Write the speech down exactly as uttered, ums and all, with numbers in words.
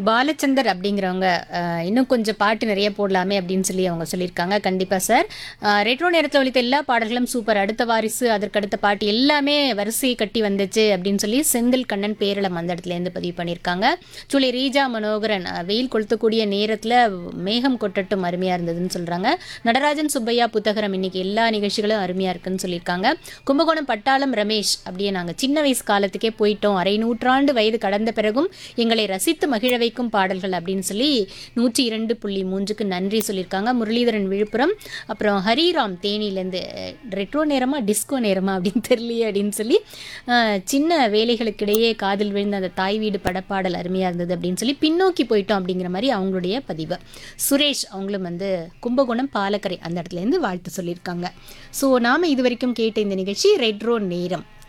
பாலச்சந்தர் அப்படிங்கிறவங்க அஹ், இன்னும் கொஞ்சம் பாட்டு நிறைய போடலாமே அப்படின்னு சொல்லி அவங்க சொல்லியிருக்காங்க. கண்டிப்பாக சார். ரெட்ரோ நேரத்தில் ஒலித்த எல்லா பாடல்களும் சூப்பர். அடுத்த வாரிசு, அதற்கடுத்த பாட்டு எல்லாமே வரிசையை கட்டி வந்துச்சு அப்படின்னு சொல்லி செந்தில் கண்ணன் பேரளம் அந்த இடத்துலேருந்து பதிவு பண்ணியிருக்காங்க. சுழி ரீஜா மனோகரன் அஹ், வெயில் கொளுத்தக்கூடிய நேரத்தில் மேகம் கொட்டட்டும் அருமையாக இருந்ததுன்னு சொல்கிறாங்க. நடராஜன் சுப்பையா புத்தகரம் இன்னைக்கு எல்லா நிகழ்ச்சிகளும் அருமையாக இருக்குன்னு சொல்லியிருக்காங்க. கும்பகோணம் பட்டாளம் ரமேஷ் அப்படியே நாங்கள் சின்ன வயசு காலத்துக்கே போயிட்டோம், அரை நூற்றாண்டு வயது கடந்த பிறகும் எங்களை ரசித்து மகிழ வைக்கும் பாடல்கள் அப்படின்னு சொல்லி நூற்றி இரண்டு புள்ளி மூன்றுக்கு நன்றி சொல்லியிருக்காங்க. முரளிதரன் விழுப்புரம், அப்புறம் ஹரிராம் தேனியிலேருந்து ரெட்ரோ நேரமா டிஸ்கோ நேரமா அப்படின்னு தெரியலையே அப்படின்னு சொல்லி அஹ், சின்ன வேலைகளுக்கிடையே காதில் விழுந்த அந்த தாய் வீடு படப்பாடல் அருமையாக இருந்தது அப்படின்னு சொல்லி பின்னோக்கி போயிட்டோம் அப்படிங்கிற மாதிரி அவங்களுடைய பதிவு. சுரேஷ் அவங்களும் வந்து கும்பகோணம் பாலக்கரை அந்த இடத்துலேருந்து வாழ்த்து சொல்லியிருக்காங்க. ஸோ நாம் இது வரைக்கும் கேட்ட இந்த நிகழ்ச்சி ரெட்ரோ நேரம்.